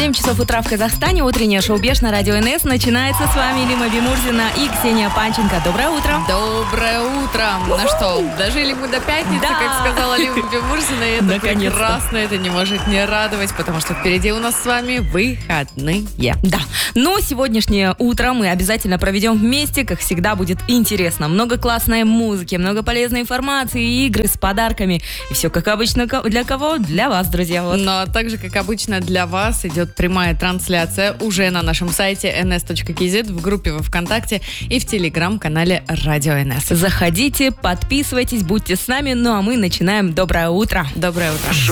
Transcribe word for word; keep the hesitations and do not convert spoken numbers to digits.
семь часов утра в Казахстане. Утреннее шоу «Беш» на радио эн эс начинается. С вами Лима Бимурзина и Ксения Панченко. Доброе утро. Доброе утро. Ну что, дожили мы до пятницы, да. как сказала Лима Бимурзина. И это Наконец-то. прекрасно, это не может не радовать, потому что впереди у нас с вами выходные. Да. Но сегодняшнее утро мы обязательно проведем вместе. Как всегда, будет интересно. Много классной музыки, много полезной информации, игры с подарками. И все как обычно. Для кого? Для вас, друзья. Вот. Ну а также, как обычно, для вас идет прямая трансляция уже на нашем сайте эн эс точка кей зет, в группе во ВКонтакте и в телеграм-канале Радио эн эс. Заходите, подписывайтесь, будьте с нами. Ну а мы начинаем. Доброе утро. Доброе утро.